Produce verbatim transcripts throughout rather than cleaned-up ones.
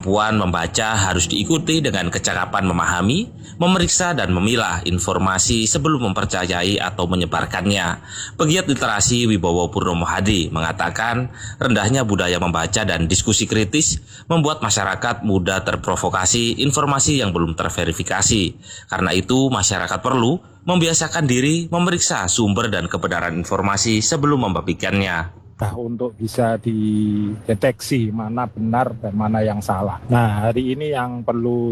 Kemampuan membaca harus diikuti dengan kecakapan memahami, memeriksa dan memilah informasi sebelum mempercayai atau menyebarkannya. Pegiat literasi Wibowo Purnomo Hadi mengatakan rendahnya budaya membaca dan diskusi kritis membuat masyarakat mudah terprovokasi informasi yang belum terverifikasi. Karena itu masyarakat perlu membiasakan diri memeriksa sumber dan kebenaran informasi sebelum membagikannya. Nah, untuk bisa dideteksi mana benar dan mana yang salah. Nah, hari ini yang perlu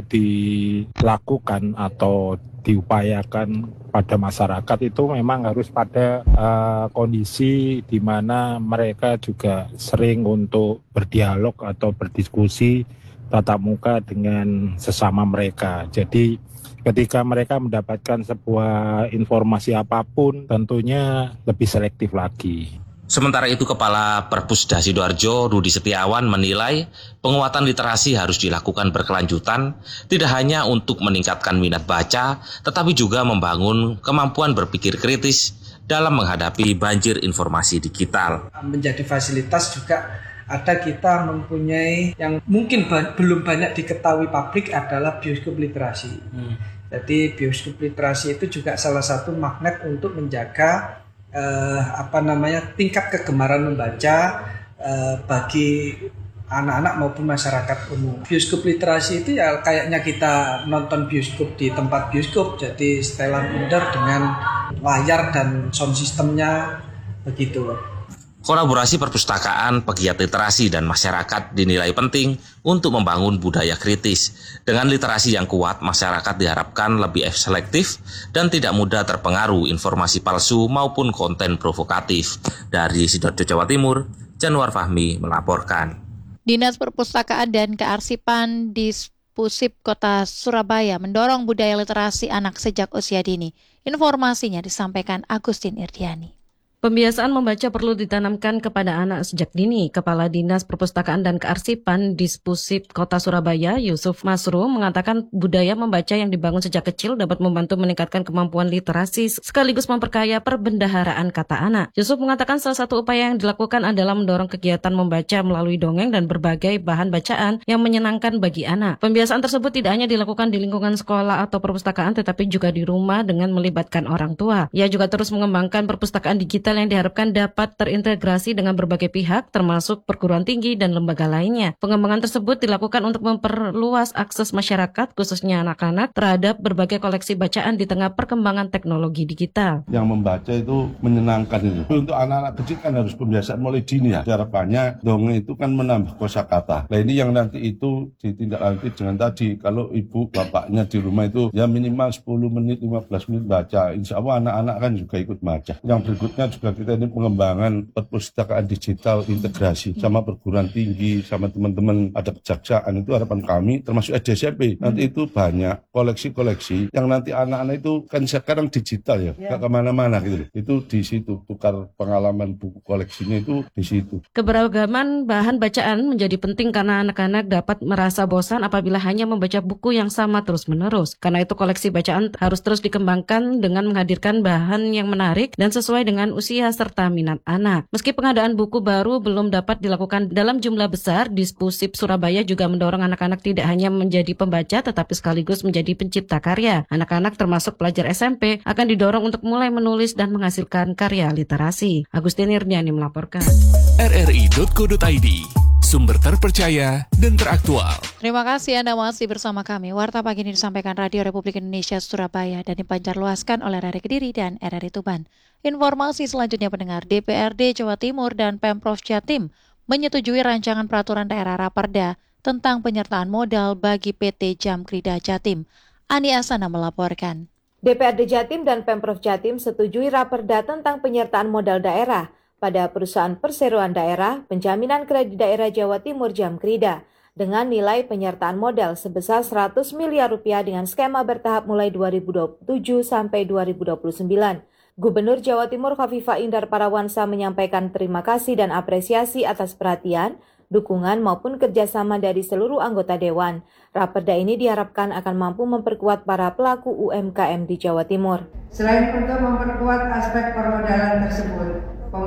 dilakukan atau diupayakan pada masyarakat itu memang harus pada uh, kondisi di mana mereka juga sering untuk berdialog atau berdiskusi tatap muka dengan sesama mereka. Jadi ketika mereka mendapatkan sebuah informasi apapun, tentunya lebih selektif lagi. Sementara itu, Kepala Perpusda Sidoarjo, Rudi Setiawan, menilai penguatan literasi harus dilakukan berkelanjutan, tidak hanya untuk meningkatkan minat baca, tetapi juga membangun kemampuan berpikir kritis dalam menghadapi banjir informasi digital. Menjadi fasilitas juga ada kita mempunyai yang mungkin ba- belum banyak diketahui publik adalah bioskop literasi. Hmm. Jadi bioskop literasi itu juga salah satu magnet untuk menjaga Uh, apa namanya tingkat kegemaran membaca uh, bagi anak-anak maupun masyarakat umum. Bioskop literasi itu ya kayaknya kita nonton bioskop di tempat bioskop, jadi setelan indoor dengan layar dan sound sistemnya begitu. Kolaborasi perpustakaan, pegiat literasi, dan masyarakat dinilai penting untuk membangun budaya kritis. Dengan literasi yang kuat, masyarakat diharapkan lebih selektif dan tidak mudah terpengaruh informasi palsu maupun konten provokatif. Dari Sidoarjo, Jawa Timur, Januar Fahmi melaporkan. Dinas Perpustakaan dan Kearsipan Dispusip Kota Surabaya mendorong budaya literasi anak sejak usia dini. Informasinya disampaikan Agustin Irdiani. Pembiasaan membaca perlu ditanamkan kepada anak sejak dini. Kepala Dinas Perpustakaan dan Kearsipan Dispusip Kota Surabaya, Yusuf Masru, mengatakan budaya membaca yang dibangun sejak kecil dapat membantu meningkatkan kemampuan literasi sekaligus memperkaya perbendaharaan kata anak. Yusuf mengatakan salah satu upaya yang dilakukan adalah mendorong kegiatan membaca melalui dongeng dan berbagai bahan bacaan yang menyenangkan bagi anak. Pembiasaan tersebut tidak hanya dilakukan di lingkungan sekolah atau perpustakaan, tetapi juga di rumah dengan melibatkan orang tua. Ia juga terus mengembangkan perpustakaan digital yang diharapkan dapat terintegrasi dengan berbagai pihak, termasuk perguruan tinggi dan lembaga lainnya. Pengembangan tersebut dilakukan untuk memperluas akses masyarakat, khususnya anak-anak, terhadap berbagai koleksi bacaan di tengah perkembangan teknologi digital. Yang membaca itu menyenangkan itu. Untuk anak-anak kecil kan harus pembiasaan mulai dini ya. Harapannya dongeng itu kan menambah kosakata. Nah ini yang nanti itu ditindaklanjuti dengan tadi, kalau ibu bapaknya di rumah itu ya minimal sepuluh menit, lima belas menit baca. Insya Allah anak-anak kan juga ikut baca. Yang berikutnya juga kita ini pengembangan perpustakaan digital integrasi sama perguruan tinggi, sama teman-teman ada kejaksaan. Itu harapan kami termasuk S D S M P. Nanti itu banyak koleksi-koleksi yang nanti anak-anak itu kan sekarang digital ya, ya. Gak kemana-mana gitu. Itu di situ, tukar pengalaman buku koleksinya itu di situ. Keberagaman bahan bacaan menjadi penting karena anak-anak dapat merasa bosan apabila hanya membaca buku yang sama terus-menerus. Karena itu koleksi bacaan harus terus dikembangkan dengan menghadirkan bahan yang menarik dan sesuai dengan usia serta minat anak. Meski pengadaan buku baru belum dapat dilakukan dalam jumlah besar, Dispusip Surabaya juga mendorong anak-anak tidak hanya menjadi pembaca tetapi sekaligus menjadi pencipta karya. Anak-anak termasuk pelajar S M P akan didorong untuk mulai menulis dan menghasilkan karya literasi. Agustin Irdiani melaporkan. r r i dot co dot i d, sumber terpercaya dan teraktual. Terima kasih Anda masih bersama kami. Warta pagi ini disampaikan Radio Republik Indonesia Surabaya dan dipancarluaskan oleh R R I Kediri dan R R I Tuban. Informasi selanjutnya pendengar, D P R D Jawa Timur dan Pemprov Jatim menyetujui rancangan peraturan daerah Raperda tentang penyertaan modal bagi P T Jamkrida Jatim. Ani Asana melaporkan. D P R D Jatim dan Pemprov Jatim setujui Raperda tentang penyertaan modal daerah pada perusahaan perseroan daerah penjaminan kredit daerah Jawa Timur Jamkrida dengan nilai penyertaan modal sebesar seratus miliar rupiah dengan skema bertahap mulai dua ribu dua puluh tujuh sampai dua ribu dua puluh sembilan. Gubernur Jawa Timur Khofifah Indar Parawansa menyampaikan terima kasih dan apresiasi atas perhatian, dukungan maupun kerjasama dari seluruh anggota Dewan. Raperda ini diharapkan akan mampu memperkuat para pelaku U M K M di Jawa Timur. Selain untuk memperkuat aspek permodalan tersebut,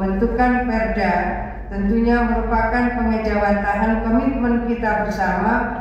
pembentukan Perda tentunya merupakan pengejawantahan komitmen kita bersama